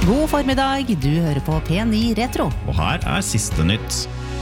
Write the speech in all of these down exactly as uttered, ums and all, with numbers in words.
God formiddag, du hører på P ni Retro. Og her er siste nytt.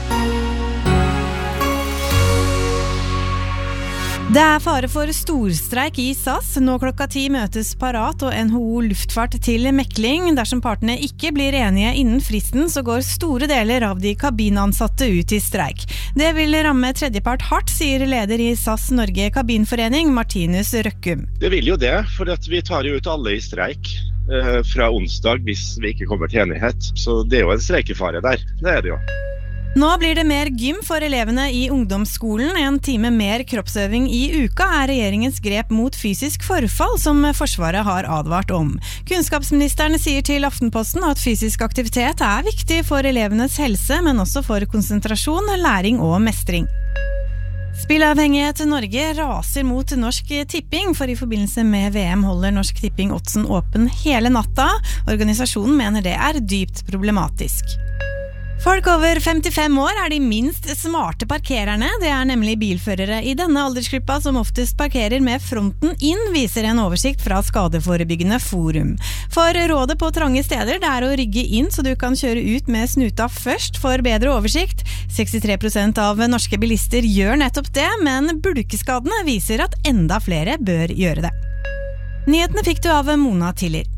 Det er fare for storstreik i S A S. Nå klokka ti møtes Parat og N H O Luftfart til mekling. Dersom partene ikke blir enige innen fristen, så går store deler av de kabinansatte ut i streik. Det vil ramme tredjepart hardt, sier leder i S A S Norge Kabinforening, Martinus Røkkum. Det vil jo det, for at vi tar jo ut alle i streik eh, fra onsdag hvis vi ikke kommer til enighet. Så det er jo en streikefare der, det er det jo. Nå blir det mer gym for elevene i ungdomsskolen. En time mer kroppsøving i uka er regjeringens grep mot fysisk forfall, som Forsvaret har advart om. Kunnskapsministeren sier til Aftenposten at fysisk aktivitet er viktig for elevenes helse, men også for konsentrasjon, læring og mestring. Spillavhengighet Norge raser mot Norsk Tipping, for i forbindelse med V M holder Norsk Tipping oddsen åpen hele natta. Organisasjonen mener det er dypt problematisk. Folk over femtifem år er de minst smarte parkererne. Det er nemlig bilførere i denne aldersgruppa som oftest parkerer med fronten inn, viser en oversikt fra Skadeforebyggende Forum. For rådet på trange steder det er å rygge inn så du kan kjøre ut med snuta først for bedre oversikt. sekstitre prosent av norske bilister gjør nettopp det, men bulkeskadene viser at enda flere bør gjøre det. Nyhetene fikk du av Mona Tiller.